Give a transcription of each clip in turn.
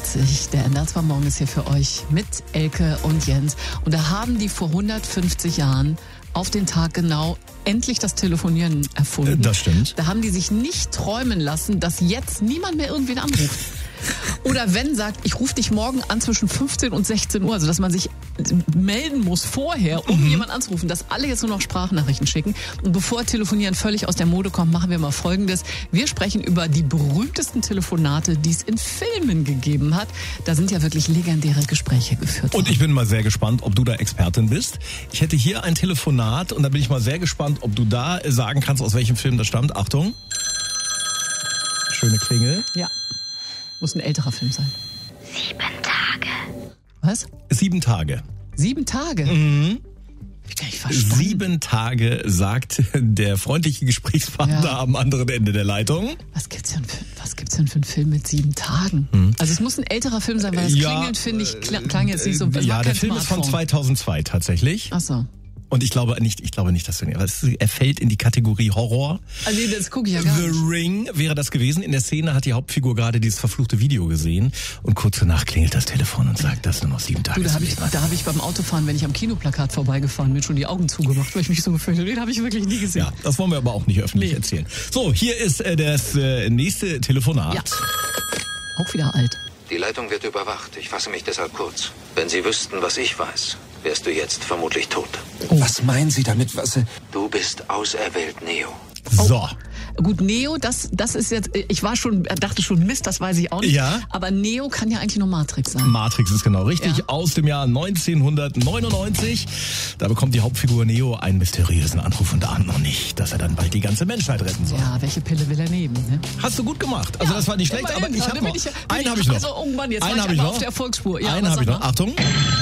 8.40 Der NDR 2 Morgen ist hier für euch mit Elke und Jens. Und da haben die vor 150 Jahren auf den Tag genau endlich das Telefonieren erfunden. Das stimmt. Da haben die sich nicht träumen lassen, dass jetzt niemand mehr irgendwen anruft. Oder wenn sagt, ich rufe dich morgen an zwischen 15 und 16 Uhr, also dass man sich melden muss vorher, um jemanden anzurufen, dass alle jetzt nur noch Sprachnachrichten schicken. Und bevor Telefonieren völlig aus der Mode kommt, machen wir mal Folgendes. Wir sprechen über die berühmtesten Telefonate, die es in Filmen gegeben hat. Da sind ja wirklich legendäre Gespräche geführt worden. Und ich bin mal sehr gespannt, ob du da Expertin bist. Ich hätte hier ein Telefonat und da bin ich mal sehr gespannt, ob du da sagen kannst, aus welchem Film das stammt. Achtung. Schöne Klingel. Ja. Muss ein älterer Film sein. 7 Tage. Was? 7 Tage. 7 Tage? Mhm. Hab ich gar nicht verstanden. 7 Tage, sagt der freundliche Gesprächspartner am anderen Ende der Leitung. Was gibt's denn für einen Film mit 7 Tagen? Also es muss ein älterer Film sein, weil das Klingeln, finde ich, klang jetzt nicht so. Ja, der Film ist von 2002 tatsächlich. Ach so. Und ich glaube nicht, dass du er fällt in die Kategorie Horror. Also das gucke ich ja gar nicht. The Ring wäre das gewesen. In der Szene hat die Hauptfigur gerade dieses verfluchte Video gesehen und kurz danach klingelt das Telefon und sagt, dass nur noch 7 Tage Da habe ich beim Autofahren, wenn ich am Kinoplakat vorbeigefahren bin, schon die Augen zugemacht, weil ich mich so gefürchtet habe. Den habe ich wirklich nie gesehen. Ja, das wollen wir aber auch nicht öffentlich erzählen. So, hier ist das nächste Telefonat. Ja. Auch wieder alt. Die Leitung wird überwacht. Ich fasse mich deshalb kurz. Wenn Sie wüssten, was ich weiß, wärst du jetzt vermutlich tot. Oh. Was meinen Sie damit? Du bist auserwählt, Neo. So. Gut, Neo, das ist jetzt, dachte schon, Mist, das weiß ich auch nicht. Ja. Aber Neo kann ja eigentlich nur Matrix sein. Matrix ist genau richtig. Ja. Aus dem Jahr 1999. Da bekommt die Hauptfigur Neo einen mysteriösen Anruf und ahnt noch nicht, dass er dann bald die ganze Menschheit retten soll. Ja, welche Pille will er nehmen? Ne? Hast du gut gemacht. Also das war nicht schlecht, aber ich habe noch. Einen habe ich noch. Also, oh Mann, jetzt einen war habe ich ich auf noch. der Erfolgsspur. Ja, einen habe ich noch. Achtung.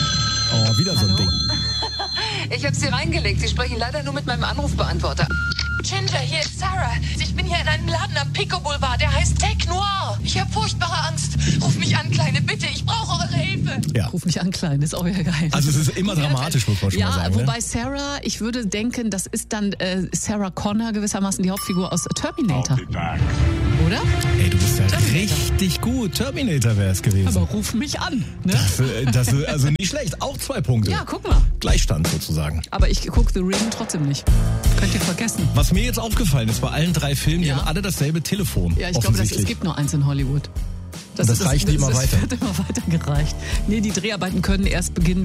Oh, wieder so ein Ding. Ich habe Sie reingelegt. Sie sprechen leider nur mit meinem Anrufbeantworter. Ginger, hier ist Sarah. Ich bin hier in einem Laden am Pico Boulevard. Der heißt Tech Noir. Ich habe furchtbare Angst. Ruf mich an, Kleine, bitte. Ich brauche eure Hilfe. Ja. Ruf mich an, Klein. Das ist auch wieder geil. Also es ist immer dramatisch, muss man schon mal sagen. Ja, wobei Sarah, ich würde denken, das ist dann Sarah Connor gewissermaßen die Hauptfigur aus Terminator. Oder? Ey, du bist ja richtig gut. Terminator wäre es gewesen. Aber ruf mich an. Ne? Das ist also nicht schlecht. Auch 2 Punkte. Ja, guck mal. Gleichstand sozusagen. Aber ich gucke The Ring trotzdem nicht. Könnt ihr vergessen. Was mir jetzt aufgefallen ist, bei allen 3 Filmen, die haben alle dasselbe Telefon. Ja, ich glaube, es gibt nur eins in Hollywood. Das reicht immer weiter. Das wird immer weiter gereicht. Nee, die Dreharbeiten können erst beginnen,